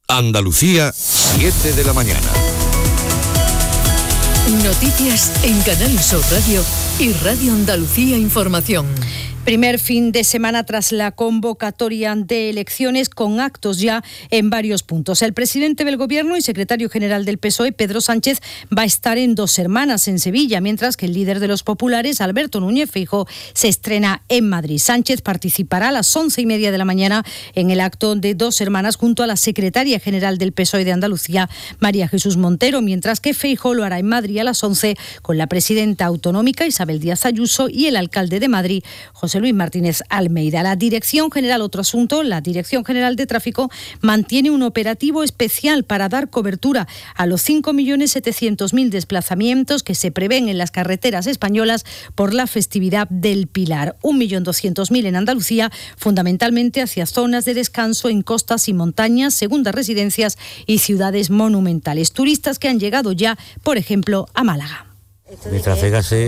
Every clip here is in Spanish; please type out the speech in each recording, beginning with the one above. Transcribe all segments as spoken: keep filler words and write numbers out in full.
Andalucía, siete de la mañana. Noticias en Canal Sur Radio y Radio Andalucía Información. Primer fin de semana tras la convocatoria de elecciones con actos ya en varios puntos. El presidente del Gobierno y secretario general del P S O E, Pedro Sánchez, va a estar en Dos Hermanas, en Sevilla, mientras que el líder de los populares, Alberto Núñez Feijóo, se estrena en Madrid. Sánchez participará a las once y media de la mañana en el acto de Dos Hermanas junto a la secretaria general del P S O E de Andalucía, María Jesús Montero, mientras que Feijóo lo hará en Madrid a las once con la presidenta autonómica, Isabel Díaz Ayuso, y el alcalde de Madrid, José Luis Martínez Almeida. La Dirección General, otro asunto, la Dirección General de Tráfico mantiene un operativo especial para dar cobertura a los cinco millones setecientos mil desplazamientos que se prevén en las carreteras españolas por la festividad del Pilar. un millón doscientos mil en Andalucía, fundamentalmente hacia zonas de descanso en costas y montañas, segundas residencias y ciudades monumentales. Turistas que han llegado ya, por ejemplo, a Málaga. Mientras llega así,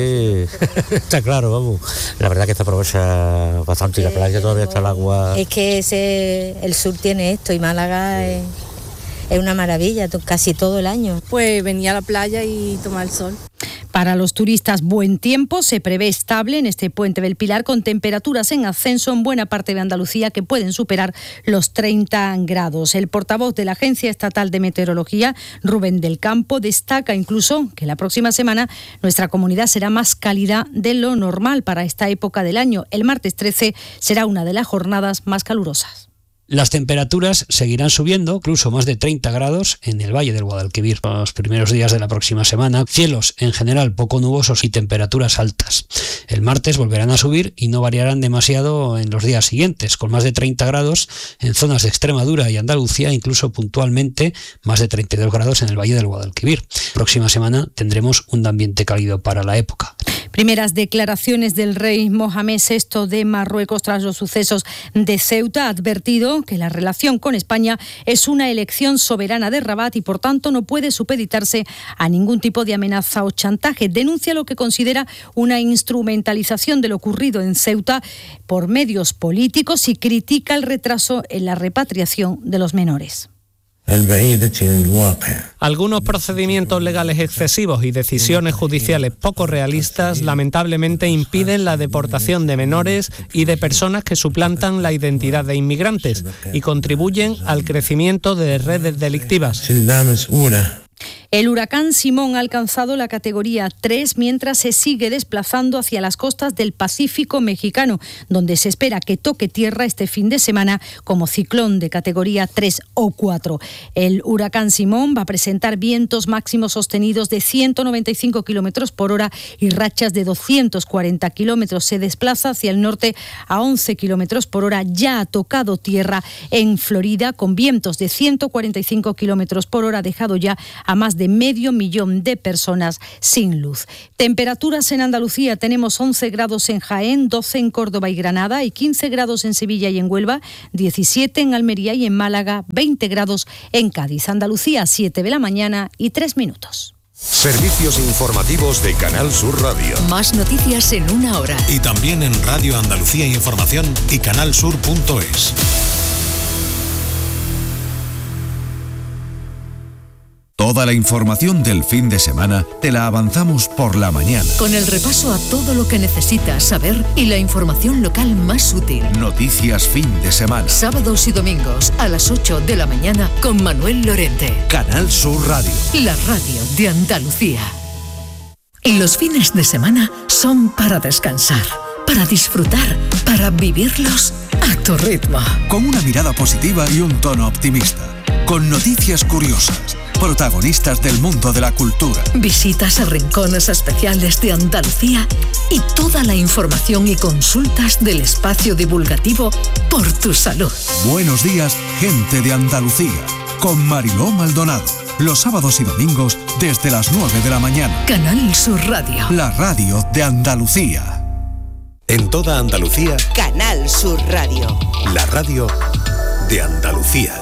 está claro, vamos. La verdad que esta aprovecha bastante y la playa todavía está el agua. Es que ese, el sur tiene esto y Málaga es, es una maravilla, casi todo el año. Pues venir a la playa y tomar el sol. Para los turistas, buen tiempo, se prevé estable en este puente del Pilar con temperaturas en ascenso en buena parte de Andalucía que pueden superar los treinta grados. El portavoz de la Agencia Estatal de Meteorología, Rubén del Campo, destaca incluso que la próxima semana nuestra comunidad será más cálida de lo normal para esta época del año. El martes trece será una de las jornadas más calurosas. Las temperaturas seguirán subiendo, incluso más de treinta grados en el Valle del Guadalquivir. Los primeros días de la próxima semana, cielos en general poco nubosos y temperaturas altas. El martes volverán a subir y no variarán demasiado en los días siguientes, con más de treinta grados en zonas de Extremadura y Andalucía, incluso puntualmente más de treinta y dos grados en el Valle del Guadalquivir. Próxima semana tendremos un ambiente cálido para la época. Primeras declaraciones del rey Mohamed sexto de Marruecos tras los sucesos de Ceuta. Ha advertido que la relación con España es una elección soberana de Rabat y por tanto no puede supeditarse a ningún tipo de amenaza o chantaje. Denuncia lo que considera una instrumentalización de lo ocurrido en Ceuta por medios políticos y critica el retraso en la repatriación de los menores. Algunos procedimientos legales excesivos y decisiones judiciales poco realistas lamentablemente impiden la deportación de menores y de personas que suplantan la identidad de inmigrantes y contribuyen al crecimiento de redes delictivas. El huracán Simón ha alcanzado la categoría tres mientras se sigue desplazando hacia las costas del Pacífico mexicano, donde se espera que toque tierra este fin de semana como ciclón de categoría tres o cuatro. El huracán Simón va a presentar vientos máximos sostenidos de ciento noventa y cinco kilómetros por hora y rachas de doscientos cuarenta kilómetros. Se desplaza hacia el norte a once kilómetros por hora. Ya ha tocado tierra en Florida con vientos de ciento cuarenta y cinco kilómetros por hora, dejado ya a más de medio millón de personas sin luz. Temperaturas en Andalucía: tenemos once grados en Jaén, doce en Córdoba y Granada y quince grados en Sevilla y en Huelva, diecisiete en Almería y en Málaga, veinte grados en Cádiz. Andalucía, siete de la mañana y tres minutos. Servicios informativos de Canal Sur Radio. Más noticias en una hora. Y también en Radio Andalucía Información y canalsur punto es. Toda la información del fin de semana te la avanzamos por la mañana. Con el repaso a todo lo que necesitas saber y la información local más útil. Noticias fin de semana. Sábados y domingos a las ocho de la mañana con Manuel Lorente. Canal Sur Radio. La radio de Andalucía. Y los fines de semana son para descansar, para disfrutar, para vivirlos a tu ritmo. Con una mirada positiva y un tono optimista. Con noticias curiosas. Protagonistas del mundo de la cultura. Visitas a rincones especiales de Andalucía y toda la información y consultas del espacio divulgativo Por tu Salud. Buenos días, gente de Andalucía. Con Mariló Maldonado. Los sábados y domingos desde las nueve de la mañana. Canal Sur Radio. La radio de Andalucía. En toda Andalucía. Canal Sur Radio. La radio de Andalucía.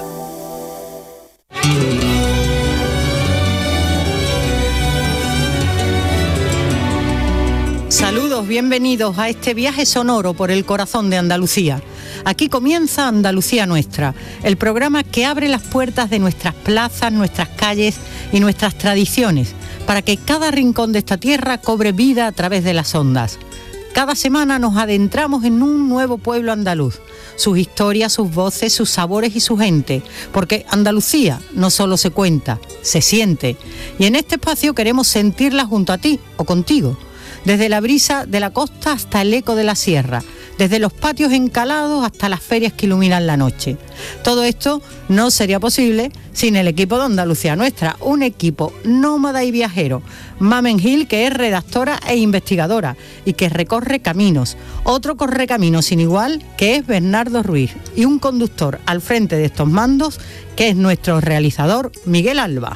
Saludos, bienvenidos a este viaje sonoro por el corazón de Andalucía. Aquí comienza Andalucía Nuestra, el programa que abre las puertas de nuestras plazas, nuestras calles y nuestras tradiciones, para que cada rincón de esta tierra cobre vida a través de las ondas. Cada semana nos adentramos en un nuevo pueblo andaluz, sus historias, sus voces, sus sabores y su gente, porque Andalucía no solo se cuenta, se siente. Y en este espacio queremos sentirla junto a ti o contigo, desde la brisa de la costa hasta el eco de la sierra, desde los patios encalados hasta las ferias que iluminan la noche. Todo esto no sería posible sin el equipo de Andalucía Nuestra, un equipo nómada y viajero. Mamen Gil, que es redactora e investigadora y que recorre caminos. Otro correcaminos sin igual, que es Bernardo Ruiz, y un conductor al frente de estos mandos, que es nuestro realizador Miguel Alba.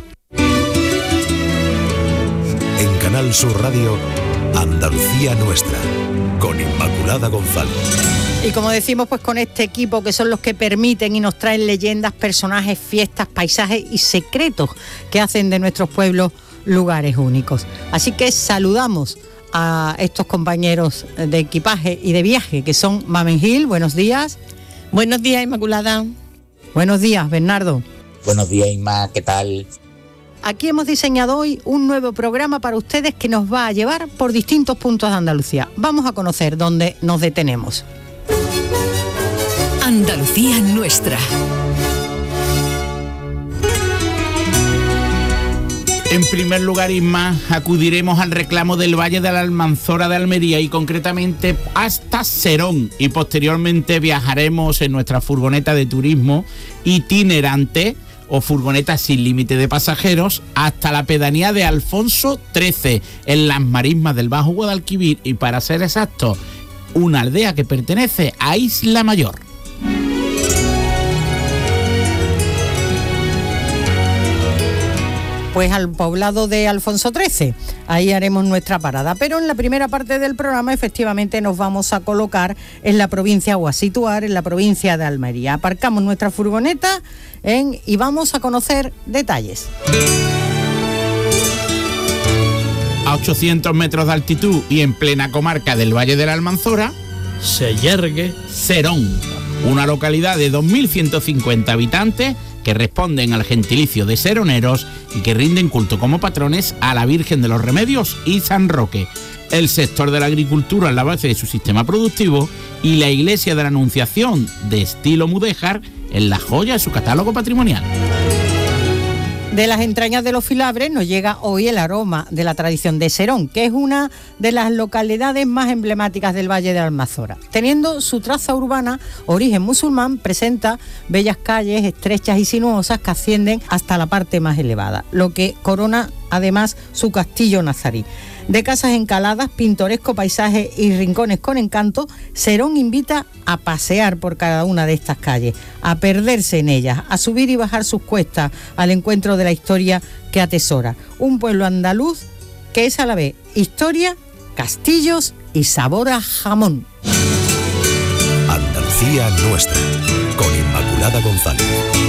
En Canal Sur Radio, Andalucía Nuestra, con Inmaculada González. Y como decimos, pues con este equipo que son los que permiten y nos traen leyendas, personajes, fiestas, paisajes y secretos que hacen de nuestros pueblos lugares únicos. Así que saludamos a estos compañeros de equipaje y de viaje que son Mamen Gil, buenos días. Buenos días, Inmaculada. Buenos días, Bernardo. Buenos días, Inma, ¿qué tal? Aquí hemos diseñado hoy un nuevo programa para ustedes que nos va a llevar por distintos puntos de Andalucía. Vamos a conocer dónde nos detenemos. Andalucía Nuestra. En primer lugar, Isma, acudiremos al reclamo del Valle de la Almanzora de Almería y concretamente hasta Serón, y posteriormente viajaremos en nuestra furgoneta de turismo itinerante o furgoneta sin límite de pasajeros hasta la pedanía de Alfonso trece, en las marismas del Bajo Guadalquivir, y para ser exactos, una aldea que pertenece a Isla Mayor. Pues al poblado de Alfonso trece, ahí haremos nuestra parada. Pero en la primera parte del programa efectivamente nos vamos a colocar en la provincia o a situar en la provincia de Almería. Aparcamos nuestra furgoneta en, y vamos a conocer detalles. A ochocientos metros de altitud y en plena comarca del Valle de la Almanzora se yergue Serón, una localidad de dos mil ciento cincuenta habitantes que responden al gentilicio de seroneros y que rinden culto como patrones a la Virgen de los Remedios y San Roque. El sector de la agricultura es la base de su sistema productivo y la iglesia de la Anunciación, de estilo mudéjar, es la joya de su catálogo patrimonial. De las entrañas de los filabres nos llega hoy el aroma de la tradición de Serón, que es una de las localidades más emblemáticas del Valle de la Almanzora. Teniendo su traza urbana, origen musulmán, presenta bellas calles estrechas y sinuosas que ascienden hasta la parte más elevada, lo que corona además su castillo nazarí. De casas encaladas, pintoresco paisaje y rincones con encanto, Serón invita a pasear por cada una de estas calles, a perderse en ellas, a subir y bajar sus cuestas al encuentro de la historia que atesora. Un pueblo andaluz que es a la vez historia, castillos y sabor a jamón. Andalucía Nuestra, con Inmaculada González.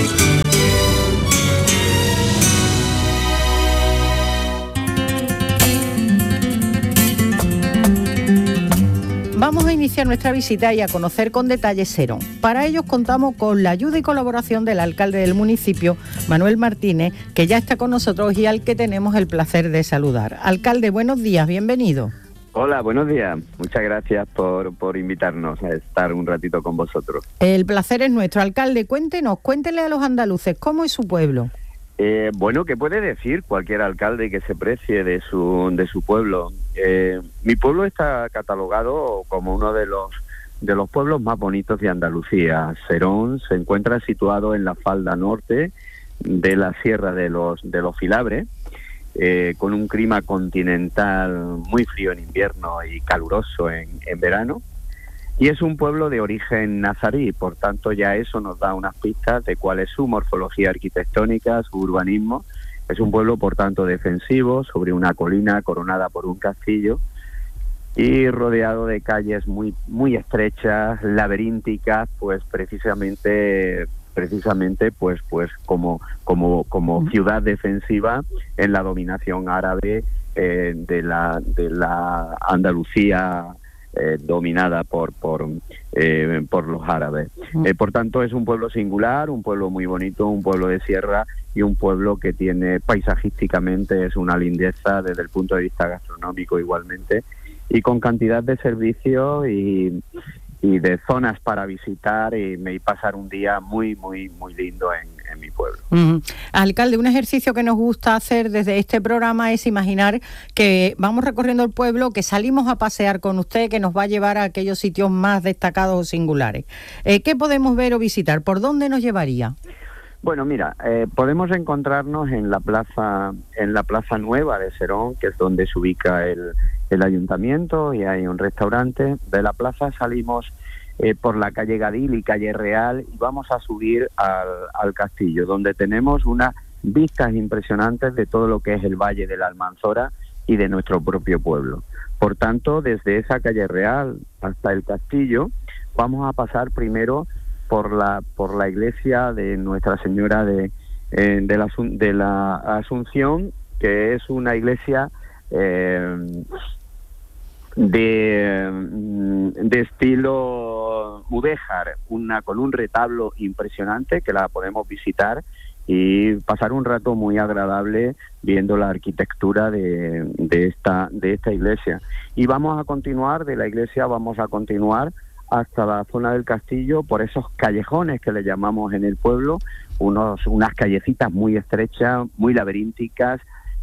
Vamos a iniciar nuestra visita y a conocer con detalle Serón. Para ello contamos con la ayuda y colaboración del alcalde del municipio, Manuel Martínez, que ya está con nosotros y al que tenemos el placer de saludar. Alcalde, buenos días, bienvenido. Hola, buenos días. Muchas gracias por, por invitarnos a estar un ratito con vosotros. El placer es nuestro. Alcalde, cuéntenos, cuéntele a los andaluces, ¿cómo es su pueblo? Eh, bueno, ¿qué puede decir cualquier alcalde que se precie de su de su pueblo? Eh, mi pueblo está catalogado como uno de los de los pueblos más bonitos de Andalucía. Serón se encuentra situado en la falda norte de la Sierra de los de los Filabres, eh, con un clima continental muy frío en invierno y caluroso en, en verano. Y es un pueblo de origen nazarí, por tanto ya eso nos da unas pistas de cuál es su morfología arquitectónica, su urbanismo. Es un pueblo, por tanto, defensivo, sobre una colina coronada por un castillo y rodeado de calles muy muy estrechas, laberínticas, pues precisamente precisamente pues pues como como como ciudad defensiva en la dominación árabe eh, de la de la Andalucía eh, dominada por por, eh, por los árabes. Eh, por tanto, es un pueblo singular, un pueblo muy bonito, un pueblo de sierra y un pueblo que tiene paisajísticamente es una lindeza desde el punto de vista gastronómico igualmente, y con cantidad de servicios y, y de zonas para visitar y, y pasar un día muy, muy, muy lindo en, en mi pueblo. Uh-huh. Alcalde, un ejercicio que nos gusta hacer desde este programa es imaginar que vamos recorriendo el pueblo, que salimos a pasear con usted, que nos va a llevar a aquellos sitios más destacados o singulares. Eh, ¿Qué podemos ver o visitar? ¿Por dónde nos llevaría? Bueno, mira, eh, podemos encontrarnos en la plaza en la plaza nueva de Serón, que es donde se ubica el, el ayuntamiento, y hay un restaurante. De la plaza salimos eh, por la calle Gadil y calle Real y vamos a subir al, al castillo, donde tenemos unas vistas impresionantes de todo lo que es el Valle de la Almanzora y de nuestro propio pueblo. Por tanto, desde esa calle Real hasta el castillo vamos a pasar primero por la por la iglesia de Nuestra Señora de eh, de, la, de la Asunción, que es una iglesia eh, de, de estilo mudéjar, una con un retablo impresionante que la podemos visitar y pasar un rato muy agradable viendo la arquitectura de, de esta de esta iglesia. Y vamos a continuar de la iglesia, vamos a continuar hasta la zona del castillo, por esos callejones que le llamamos en el pueblo, unos unas callecitas muy estrechas, muy laberínticas,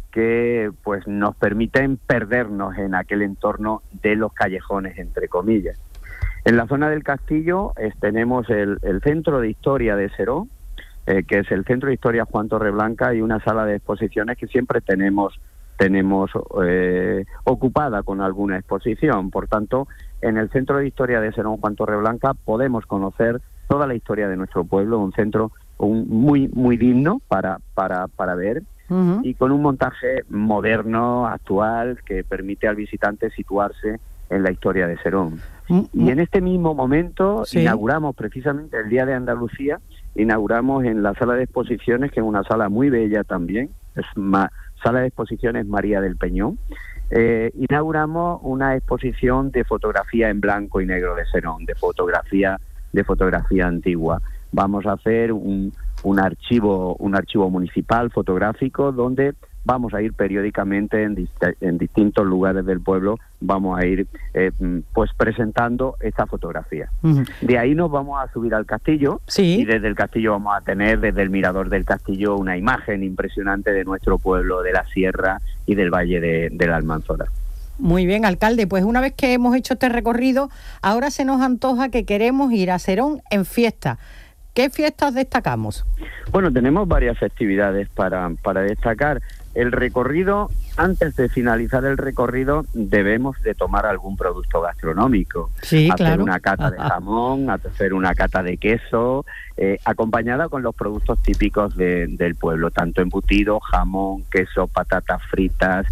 que pues nos permiten perdernos en aquel entorno de los callejones, entre comillas. En la zona del castillo es, tenemos el, el Centro de Historia de Serón, eh, que es el Centro de Historia Juan Torreblanca, y una sala de exposiciones que siempre tenemos tenemos eh, ocupada con alguna exposición. Por tanto, en el Centro de Historia de Serón Juan Torreblanca podemos conocer toda la historia de nuestro pueblo, un centro un, muy muy digno para para para ver, uh-huh. y con un montaje moderno, actual, que permite al visitante situarse en la historia de Serón. Uh-huh. Y en este mismo momento sí. inauguramos precisamente el Día de Andalucía, inauguramos en la sala de exposiciones, que es una sala muy bella también, es más Sala de Exposiciones María del Peñón, eh, inauguramos una exposición de fotografía en blanco y negro de Serón, de fotografía de fotografía antigua. Vamos a hacer un, un archivo un archivo municipal fotográfico donde vamos a ir periódicamente en, dist- en distintos lugares del pueblo, vamos a ir eh, pues presentando esta fotografía. Uh-huh. De ahí nos vamos a subir al castillo, sí. y desde el castillo vamos a tener, desde el mirador del castillo, una imagen impresionante de nuestro pueblo, de la sierra y del Valle de, de la Almanzora. Muy bien, alcalde, pues una vez que hemos hecho este recorrido, ahora se nos antoja que queremos ir a Serón en fiesta. ¿Qué fiestas destacamos? Bueno, tenemos varias festividades para, para destacar. El recorrido, antes de finalizar el recorrido, debemos de tomar algún producto gastronómico. Sí, hacer claro. una cata de jamón, hacer una cata de queso, eh, acompañada con los productos típicos de, del pueblo, tanto embutido, jamón, queso, patatas fritas,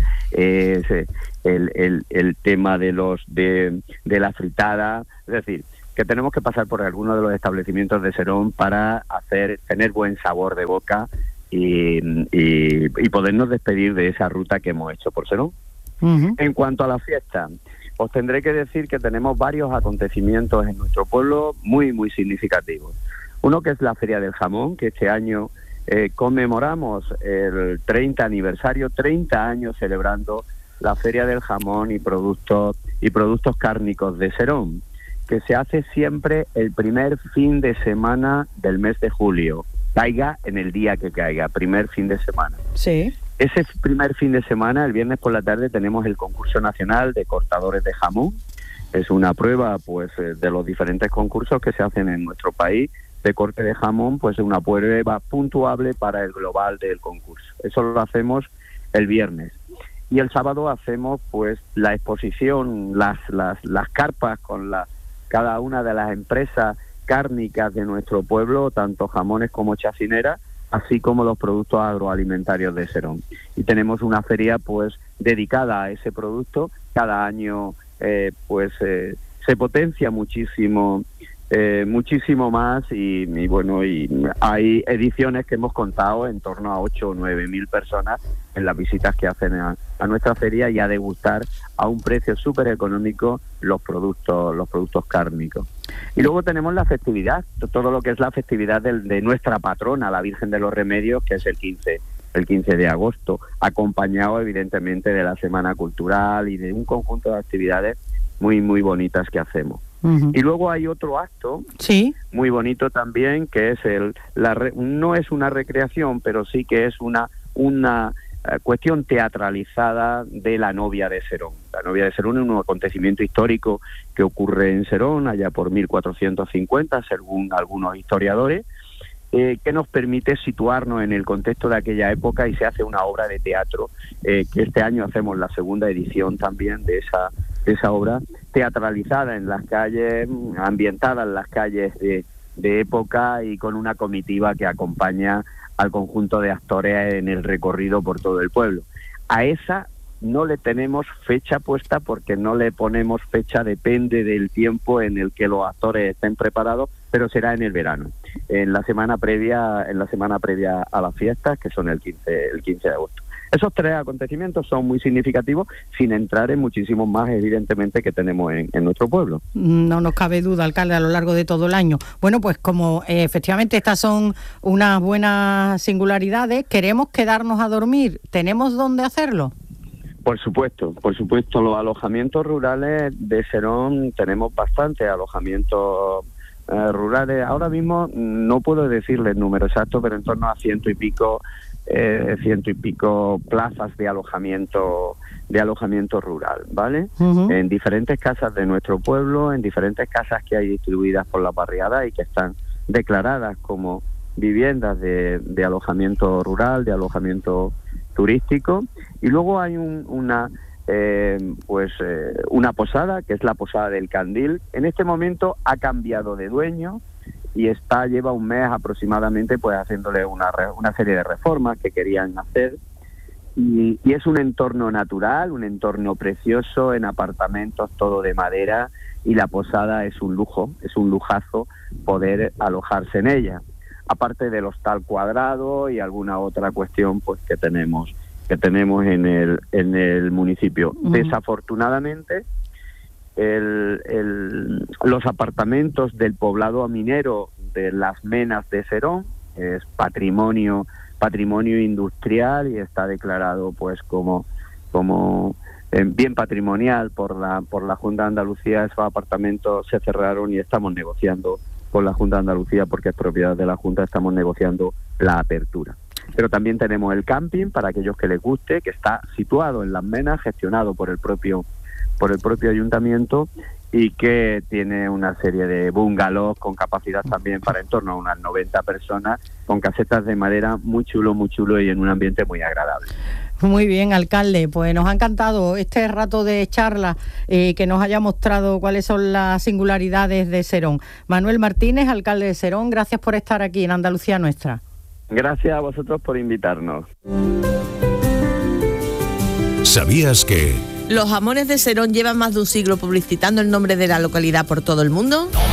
eh, el, el, el tema de los de, de la fritada, es decir, que tenemos que pasar por alguno de los establecimientos de Serón para hacer tener buen sabor de boca y, y, y podernos despedir de esa ruta que hemos hecho por Serón. Uh-huh. En cuanto a la fiesta, os tendré que decir que tenemos varios acontecimientos en nuestro pueblo muy, muy significativos. Uno que es la Feria del Jamón, que este año eh, conmemoramos el treinta aniversario, treinta años celebrando la Feria del Jamón y productos y productos cárnicos de Serón, que se hace siempre el primer fin de semana del mes de julio, caiga en el día que caiga, primer fin de semana. Sí. Ese primer fin de semana, el viernes por la tarde, tenemos el concurso nacional de cortadores de jamón. Es una prueba, pues, de los diferentes concursos que se hacen en nuestro país de corte de jamón, pues es una prueba puntuable para el global del concurso. Eso lo hacemos el viernes. Y el sábado hacemos, pues, la exposición, las las las carpas con la cada una de las empresas cárnicas de nuestro pueblo, tanto jamones como chacineras, así como los productos agroalimentarios de Serón. Y tenemos una feria pues dedicada a ese producto. Cada año eh, pues eh, se potencia muchísimo eh, muchísimo más y, y bueno, y hay ediciones que hemos contado en torno a ocho o nueve mil personas en las visitas que hacen a, a nuestra feria y a degustar a un precio súper económico los productos, los productos cárnicos. Y luego tenemos la festividad, todo lo que es la festividad de, de nuestra patrona, la Virgen de los Remedios, que es el quince, el quince de agosto, acompañado evidentemente de la Semana Cultural y de un conjunto de actividades muy, muy bonitas que hacemos. Uh-huh. Y luego hay otro acto sí. muy bonito también, que es el la re, no es una recreación, pero sí que es una una uh, cuestión teatralizada de la novia de Serón. La novia de Serón es un acontecimiento histórico que ocurre en Serón allá por mil cuatrocientos cincuenta, según algunos historiadores, eh, que nos permite situarnos en el contexto de aquella época y se hace una obra de teatro, eh, que este año hacemos la segunda edición también de esa de esa obra, teatralizada en las calles, ambientada en las calles de, de época y con una comitiva que acompaña al conjunto de actores en el recorrido por todo el pueblo. A esa no le tenemos fecha puesta porque no le ponemos fecha, depende del tiempo en el que los actores estén preparados, pero será en el verano, en la semana previa, en la semana previa a las fiestas, que son el quince, el quince de agosto. Esos tres acontecimientos son muy significativos, sin entrar en muchísimos más, evidentemente, que tenemos en, en nuestro pueblo. No nos cabe duda, alcalde, a lo largo de todo el año. Bueno, pues como eh, efectivamente estas son unas buenas singularidades, queremos quedarnos a dormir. ¿Tenemos dónde hacerlo? Por supuesto, por supuesto. Los alojamientos rurales de Serón, tenemos bastantes alojamientos eh, rurales. Ahora mismo no puedo decirle el número exacto, pero en torno a ciento y pico Eh, ciento y pico plazas de alojamiento de alojamiento rural, ¿vale? Uh-huh. En diferentes casas de nuestro pueblo, en diferentes casas que hay distribuidas por la barriada y que están declaradas como viviendas de, de alojamiento rural, de alojamiento turístico. Y luego hay un, una eh, pues eh, una posada, que es la Posada del Candil. En este momento ha cambiado de dueño y está lleva un mes aproximadamente pues haciéndole una una serie de reformas que querían hacer y, y es un entorno natural, un entorno precioso, en apartamentos todo de madera, y la posada es un lujo, es un lujazo poder alojarse en ella, aparte del hostal cuadrado y alguna otra cuestión pues que tenemos que tenemos en el en el municipio. Uh-huh. Desafortunadamente El, el, los apartamentos del poblado minero de Las Menas de Serón es patrimonio patrimonio industrial y está declarado pues como como eh, bien patrimonial por la por la Junta de Andalucía. Esos apartamentos se cerraron y estamos negociando con la Junta de Andalucía, porque es propiedad de la Junta, estamos negociando la apertura. Pero también tenemos el camping para aquellos que les guste, que está situado en Las Menas, gestionado por el propio por el propio ayuntamiento, y que tiene una serie de bungalows con capacidad también para en torno a unas noventa personas, con casetas de madera, muy chulo, muy chulo y en un ambiente muy agradable. Muy bien, alcalde, pues nos ha encantado este rato de charla, eh, que nos haya mostrado cuáles son las singularidades de Serón. Manuel Martínez, alcalde de Serón, gracias por estar aquí en Andalucía Nuestra. Gracias a vosotros por invitarnos. ¿Sabías que ¿Los jamones de Serón llevan más de un siglo publicitando el nombre de la localidad por todo el mundo?